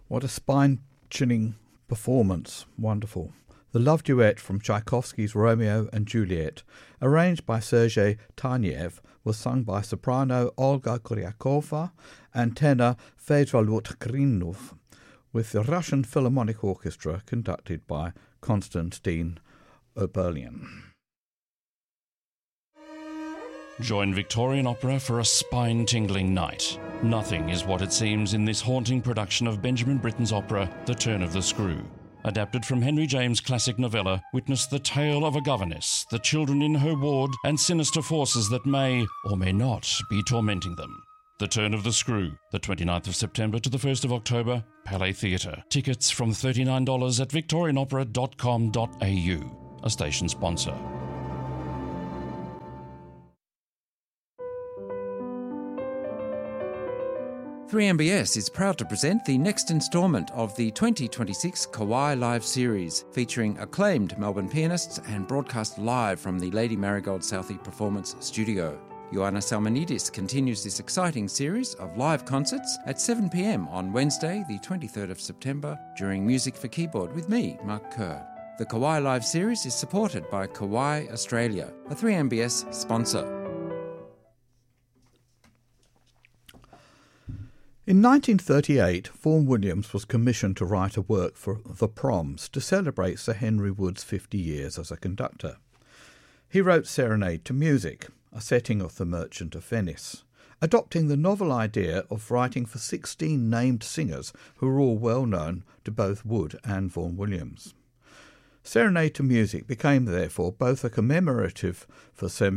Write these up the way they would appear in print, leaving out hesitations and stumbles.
What a spine-chilling performance. Wonderful. The love duet from Tchaikovsky's Romeo and Juliet, arranged by Sergei Taneyev, was sung by soprano Olga Kuryakova and tenor Fedolut Krinov, with the Russian Philharmonic Orchestra conducted by Konstantin Oberlian. Join Victorian Opera for a spine-tingling night. Nothing is what it seems in this haunting production of Benjamin Britten's opera, The Turn of the Screw. Adapted from Henry James' classic novella, witness the tale of a governess, the children in her ward, and sinister forces that may, or may not, be tormenting them. The Turn of the Screw, the 29th of September to the 1st of October, Palais Theatre. Tickets from $39 at victorianopera.com.au, a station sponsor. 3MBS is proud to present the next instalment of the 2026 Kawai Live series, featuring acclaimed Melbourne pianists and broadcast live from the Lady Marigold Southey Performance Studio. Ioanna Salmonidis continues this exciting series of live concerts at 7 p.m. on Wednesday, the 23rd of September, during Music for Keyboard with me, Mark Kerr. The Kawai Live series is supported by Kawai Australia, a 3MBS sponsor. In 1938, Vaughan Williams was commissioned to write a work for The Proms to celebrate Sir Henry Wood's 50 years as a conductor. He wrote Serenade to Music, a setting of The Merchant of Venice, adopting the novel idea of writing for 16 named singers who were all well known to both Wood and Vaughan Williams. Serenade to Music became therefore both a commemoration for Sir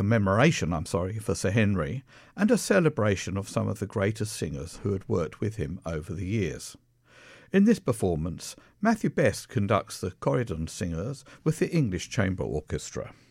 Henry and a celebration of some of the greatest singers who had worked with him over the years. In this performance, Matthew Best conducts the Corydon Singers with the English Chamber Orchestra.